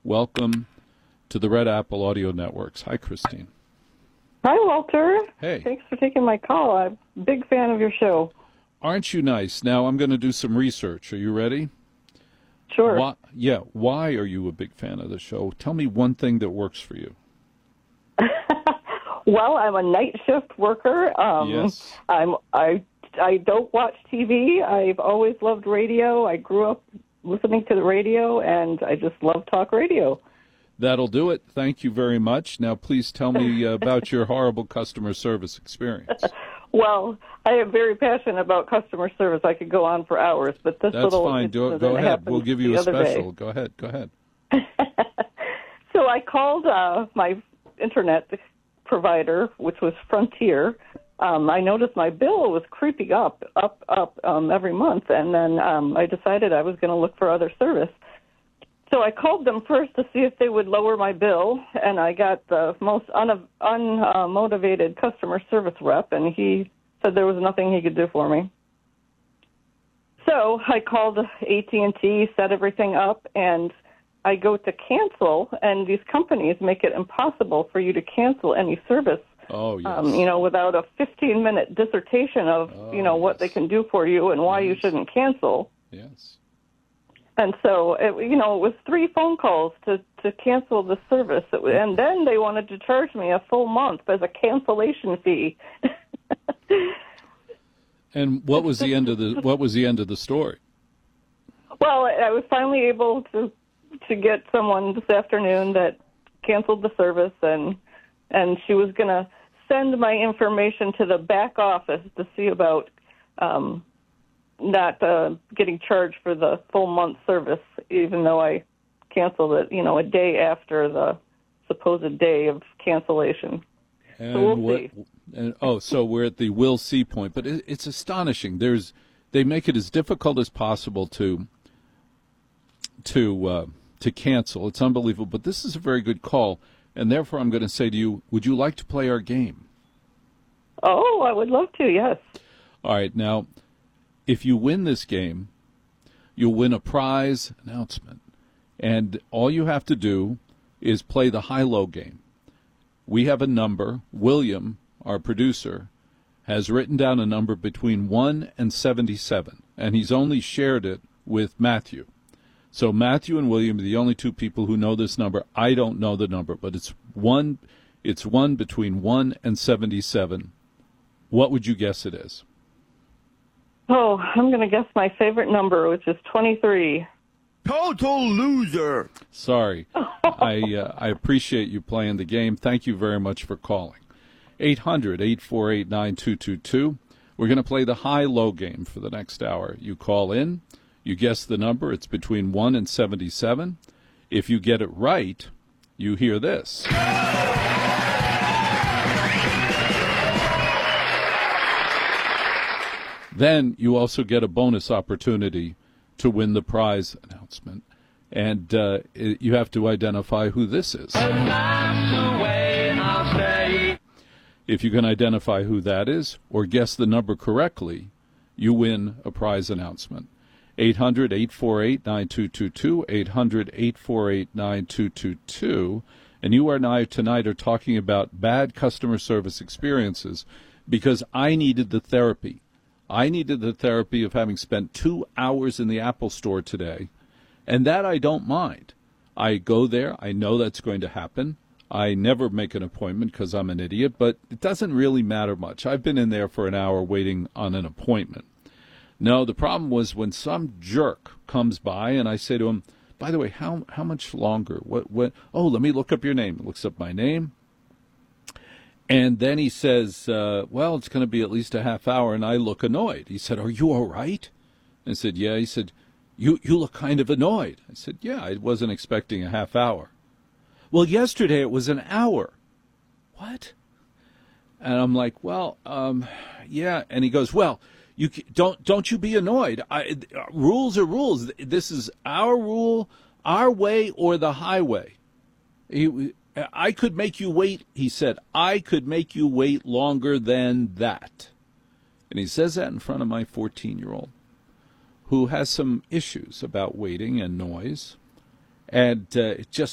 Welcome to the Red Apple Audio Networks. Hi, Christine. Hi, Walter. Hey. Thanks for taking my call. I'm a big fan of your show. Aren't you nice? Now I'm going to do some research. Are you ready? Sure. Why are you a big fan of the show? Tell me one thing that works for you. Well, I'm a night shift worker. Yes. I don't watch TV. I've always loved radio. I grew up listening to the radio, and I just love talk radio. That'll do it. Thank you very much. Now, please tell me about your horrible customer service experience. Well, I am very passionate about customer service. I could go on for hours, but this That's little fine. Go ahead. We'll give you a special. Go ahead. So I called my internet provider, which was Frontier. I noticed my bill was creeping up every month, and then I decided I was going to look for other service. So I called them first to see if they would lower my bill, and I got the most unmotivated customer service rep, and he said there was nothing he could do for me. So I called AT&T, set everything up, and I go to cancel, and these companies make it impossible for you to cancel any service. Oh, yes. Without a 15-minute dissertation of, what they can do for you and why you shouldn't cancel. Yes. And so, it was 3 phone calls to cancel the service. And then they wanted to charge me a full month as a cancellation fee. And what was the end of the story? Well, I was finally able to get someone this afternoon that canceled the service, and she was going to send my information to the back office to see about not getting charged for the full month service, even though I canceled it, a day after the supposed day of cancellation. And so we'll see. So we're at the we'll see point, but it's astonishing. They make it as difficult as possible to cancel. It's unbelievable, but this is a very good call, and therefore I'm going to say to you, would you like to play our game? Oh, I would love to, yes. All right, now, if you win this game, you'll win a prize announcement, and all you have to do is play the high-low game. We have a number. William, our producer, has written down a number between 1 and 77, and he's only shared it with Matthew. So Matthew and William are the only 2 people who know this number. I don't know the number, but it's one between 1 and 77. What would you guess it is? Oh, I'm going to guess my favorite number, which is 23. Total loser. Sorry. I appreciate you playing the game. Thank you very much for calling. 800-848-9222. We're going to play the high-low game for the next hour. You call in. You guess the number. It's between 1 and 77. If you get it right, you hear this. Then you also get a bonus opportunity to win the prize announcement. And you have to identify who this is. If you can identify who that is or guess the number correctly, you win a prize announcement. 800-848-9222, 800-848-9222. And you and I tonight are talking about bad customer service experiences because I needed the therapy. I needed the therapy of having spent 2 hours in the Apple Store today, and that I don't mind. I go there. I know that's going to happen. I never make an appointment because I'm an idiot, but it doesn't really matter much. I've been in there for an hour waiting on an appointment. No, the problem was when some jerk comes by and I say to him, by the way, how much longer? What? Oh, let me look up your name. He looks up my name. And then he says, well, it's going to be at least a half hour, and I look annoyed. He said, are you all right? I said, yeah. He said, you look kind of annoyed. I said, yeah, I wasn't expecting a half hour. Well, yesterday it was an hour. What? And I'm like, well, yeah. And he goes, well, you don't you be annoyed. Rules are rules. This is our rule, our way, or the highway. I could make you wait, he said. I could make you wait longer than that. And he says that in front of my 14-year-old, who has some issues about waiting and noise. And it just